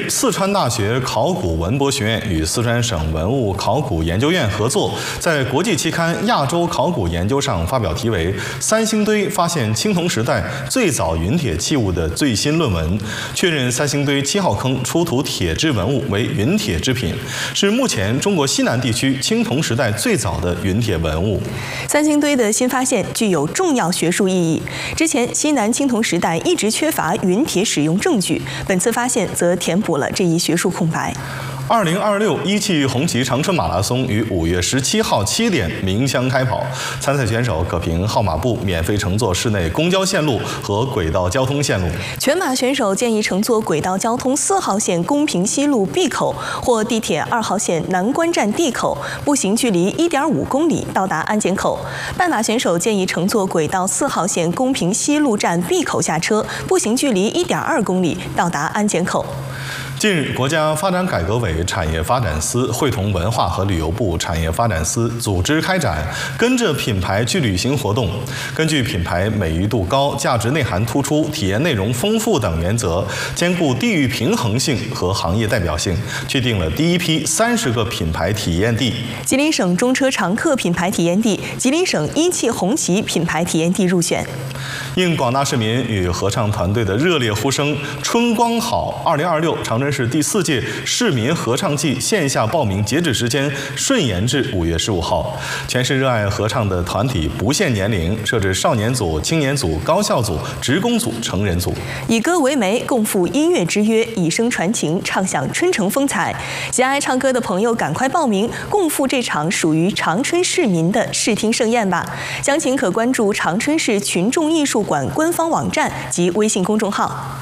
日，四川大学考古文博学院与四川省文物考古研究院合作，在国际期刊《亚洲考古研究》上发表题为《三星堆发现青铜时代最早陨铁器物的最新论文》，确认三星堆7号坑出土铁制文物为陨铁制品，是目前中国西南地区青铜时代最早的陨铁文物。 三星堆的新发现具有重要学术意义。之前西南青铜时代一直缺乏陨铁使用证据，本次发现则填补了这一学术空白。 2026一汽红旗长春马拉松于5月17号7点鸣枪开跑，参赛选手可凭号码布免费乘坐市内公交线路和轨道交通线路。 全马选手建议乘坐轨道交通4号线公平西路 B 口或地铁2号线南关站 D 口，步行距离1.5公里到达安检口。半马选手建议乘坐轨道4号线公平西路站 B 口下车，步行距离1.2公里到达安检口。 近日，国家发展改革委产业发展司会同文化和旅游部产业发展司组织开展“跟着品牌去旅行”活动，根据品牌美誉度高、价值内涵突出、体验内容丰富等原则，兼顾地域平衡性和行业代表性，确定了第一批30个品牌体验地。 吉林省中车常客品牌体验地、吉林省一汽红旗品牌体验地入选。 应广大市民与合唱团队的热烈呼声，春光好2026长春市第4届市民合唱季线下报名截止时间顺延至5月15号。全市热爱合唱的团体不限年龄，设置少年组、青年组、高校组、职工组、成人组。 以歌为媒，共赴音乐之约，以声传情，唱响春城风采。喜爱唱歌的朋友赶快报名，共赴这场属于长春市民的视听盛宴吧！详情可关注长春市群众艺术馆官方网站及微信公众号。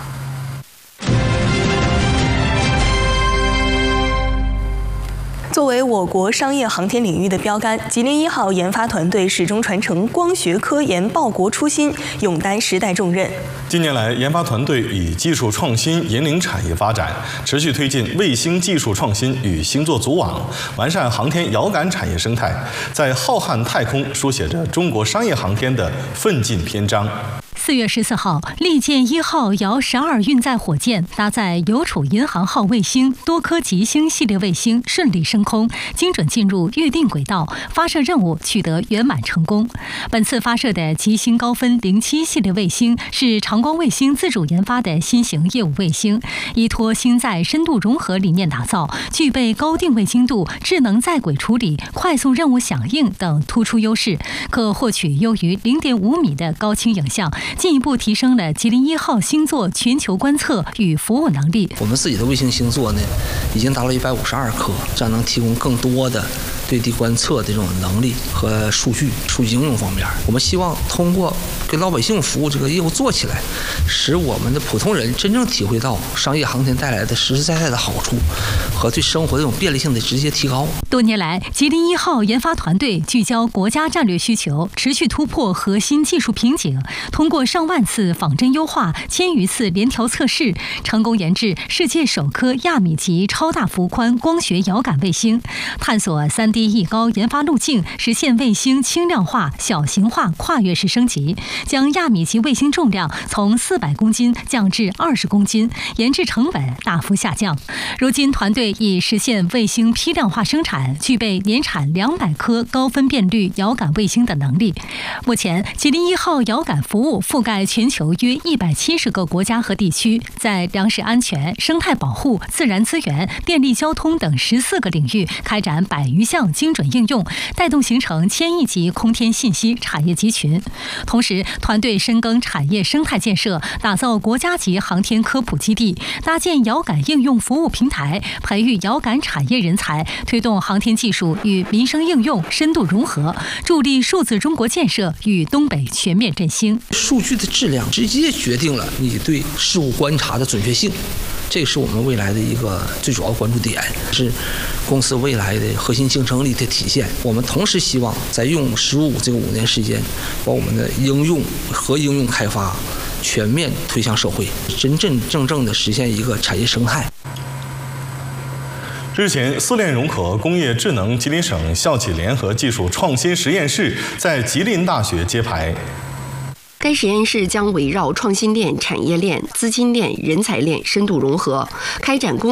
作为我国商业航天领域的标杆，吉林1号研发团队始终传承光学科研报国初心，勇担时代重任。 近年来，研发团队以技术创新引领产业发展，持续推进卫星技术创新与星座组网，完善航天遥感产业生态，在浩瀚太空书写着中国商业航天的奋进篇章。 4月14号，利剑1号遥12运载火箭搭载邮储银行号卫星多颗吉星系列卫星顺利升空，精准进入预定轨道，发射任务取得圆满成功。本次发射的吉星高分07系列卫星是长光卫星自主研发的新型业务卫星，依托星载深度融合理念打造，具备高定位精度、智能在轨处理、快速任务响应等突出优势，可获取优于0.5米的高清影像，进一步提升了吉林1号星座全球观测与服务能力。 我们自己的卫星星座呢，已经达到152颗，这样能提供更多的对地观测的这种能力和数据应用方面。我们希望通过给老百姓服务这个业务做起来，使我们的普通人真正体会到商业航天带来的实实在在的好处和对生活这种便利性的直接提高。 多年来，吉林1号研发团队聚焦国家战略需求，持续突破核心技术瓶颈，通过上万次仿真优化、1000余次联调测试，成功研制世界首颗亚米级超大幅宽光学遥感卫星，探索3D 翼高研发路径，实现卫星轻量化、小型化跨越式升级，将亚米级卫星重量从400公斤降至20公斤，研制成本大幅下降。如今，团队已实现卫星批量化生产，具备年产200颗高分辨率遥感卫星的能力。目前，吉林1号遥感服务覆盖全球约170个国家和地区，在粮食安全、生态保护、自然资源、电力交通等14个领域开展100余项精准应用，带动形成1000亿级空天信息产业集群。同时，团队深耕产业生态建设，打造国家级航天科普基地，搭建遥感应用服务平台，培育遥感产业人才，推动航天技术与民生应用深度融合，助力数字中国建设与东北全面振兴。 数据的质量直接决定了你对事物观察的准确性，这是我们未来的一个最主要关注点，是公司未来的核心竞争力的体现。我们同时希望在用15这个5年时间，把我们的应用开发全面推向社会，真正的实现一个产业生态。 日前，4链融合工业智能吉林省校企联合技术创新实验室在吉林大学揭牌。 该实验室将围绕创新链、产业链、资金链、人才链深度融合，开展工